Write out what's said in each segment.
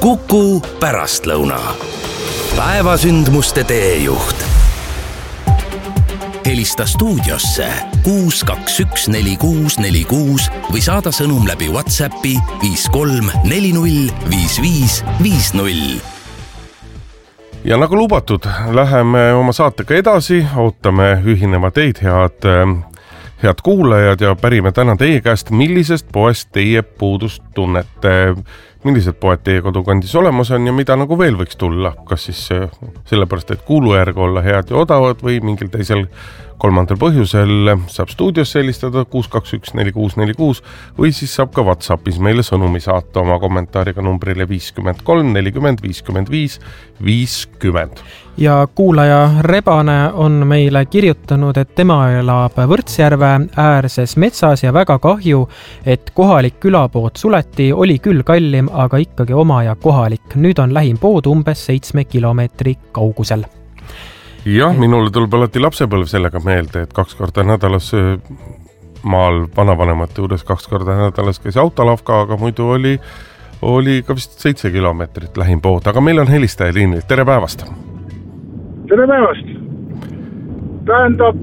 Kuku pärastlõuna. Päevasündmuste teejuht. Helista stuudiosse 6214646 või saada sõnum läbi WhatsAppi 53405550. Ja nagu lubatud, läheme oma saatega edasi, ootame ühinema teid, head kuulajad, ja pärime täna teie käest, millisest poest teie puudust tunnete, millised poed teie kodukandis olemas on ja mida nagu veel võiks tulla, kas siis sellepärast, et kuulujärg olla head ja odavad või mingil teisel kolmandal põhjusel saab stuudiosse helistada 6214646 või siis saab ka WhatsAppis meile sõnumi saata oma kommentaariga numbrile 53 40 55 50. Ja kuulaja Rebane on meile kirjutanud, et tema elab Võrtsjärve äärses metsas ja väga kahju, et kohalik külapood suleti, oli küll kallim, aga ikkagi oma ja kohalik. Nüüd on lähim pood umbes 7 kilomeetri kaugusel. Jah, minule tuleb alati lapsepõlv sellega meelde, et 2 korda nädalas maal vanavanemate juures 2 korda nädalas käis autolavka, aga muidu oli ka vist 7 kilomeetrit lähim pood. Aga meil on helistaja liinil. Tere päevast! Tere päevast! Tähendab,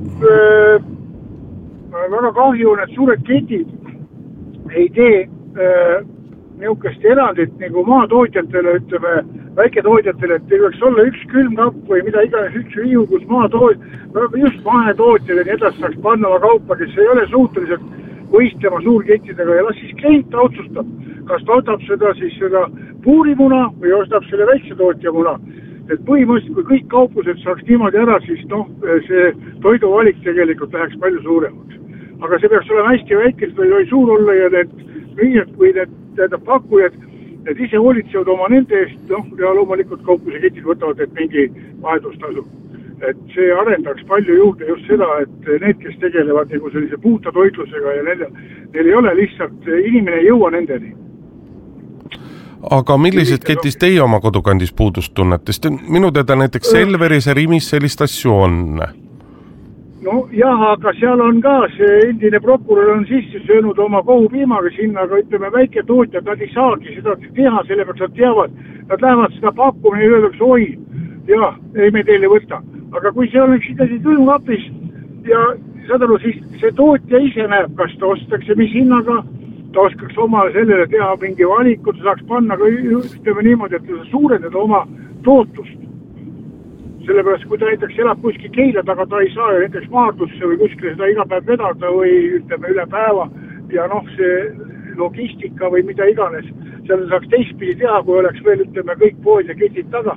väga kahju, need suured ketid ei tee niisugust erandit nagu maatootjatele, ütleme, väiketootjatele, et ei võiks olla üks külmkapp või mida iganes, üks riiu, kus just mahetootjad ja nii edasi saaks panna oma kaupa, kes ei ole suutelised võistlema suurkettidega, ja las siis klient otsustab, kas ta otab seda puurimuna või ostab selle väiksetootja muna. Et põhimõtteliselt, kui kõik kauplused saaks niimoodi ära, siis see toiduvalik tegelikult läheks palju suuremaks. Aga see peaks olema hästi väikest või suur olla ja need müüjad või need pakkujad, need ise hoolitsevad oma nende eest, ja loomulikult kaupluseketid võtavad, et mingi vahetustasu. Et see arendaks palju juurde just seda, et need, kes tegelevad nagu sellise puhta toitlusega ja neil ei ole lihtsalt, inimene ei jõua nendeni. Aga millised ketist teie oma kodukandis puudust tunnete? Minu teada näiteks Selveris ja Rimis sellist asju on. No jah, aga seal on ka see endine prokurör on sisse söönud oma kohupiimaga sinna, aga ütleme väiketootjad, nad ei saagi seda teha, sellepärast nad teavad, nad lähevad seda pakkuma ja öeldakse, oi, jah, ei me teile võta. Aga kui see oleks ikkagi külmkapis ja saad aru, siis see tootja ise näeb, kas ta ostakse mis hinnaga, ta oskaks oma sellele teha mingi valikud, ta saaks panna ka ütleme niimoodi, et suurendada oma tootlust. Sellepärast, kui ta näiteks elab kuskil Keila taga, ta ei saa näiteks Maardusse või kuskil seda iga päev vedada või ütleme üle päeva ja see logistika või mida iganes, seal saaks teistpidi teha, kui oleks veel ütleme kõik pood ja ketid taga.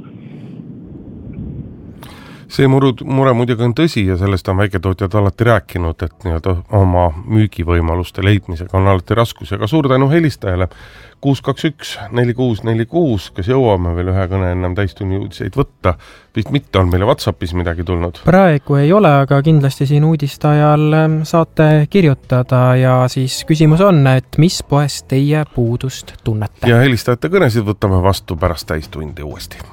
See mure muidugi on tõsi ja sellest on väiketootjad alati rääkinud, et oma müügivõimaluste leidmisega on alati raskus. Aga suur tänu helistajale 6214646, kas jõuame veel ühe kõne ennem täistunni uudiseid võtta? Vist mitte on meile WhatsAppis midagi tulnud. Praegu ei ole, aga kindlasti siin uudiste ajal saate kirjutada ja siis küsimus on, et mis poest teie puudust tunnete? Ja helistajate kõnesid võtame vastu pärast täistundi uuesti.